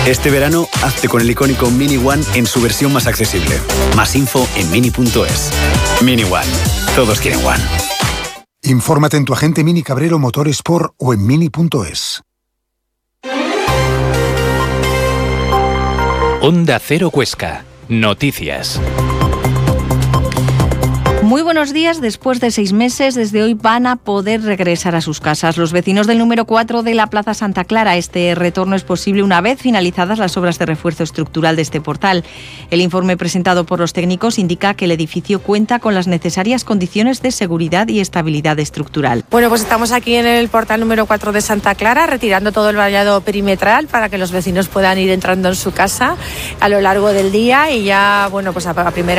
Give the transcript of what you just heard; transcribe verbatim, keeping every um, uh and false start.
Este verano, hazte con el icónico Mini One en su versión más accesible. Más info en mini punto es. Mini One. Todos quieren One. Infórmate en tu agente Mini Cabrero Motor Sport o en mini punto es. Onda Cero Huesca. Noticias. Muy buenos días. Después de seis meses, desde hoy van a poder regresar a sus casas. Los vecinos del número cuatro de la Plaza Santa Clara. Este retorno es posible una vez finalizadas las obras de refuerzo estructural de este portal. El informe presentado por los técnicos indica que el edificio cuenta con las necesarias condiciones de seguridad y estabilidad estructural. Bueno, pues estamos aquí en el portal número cuatro de Santa Clara, retirando todo el vallado perimetral para que los vecinos puedan ir entrando en su casa a lo largo del día y ya, bueno, pues a primera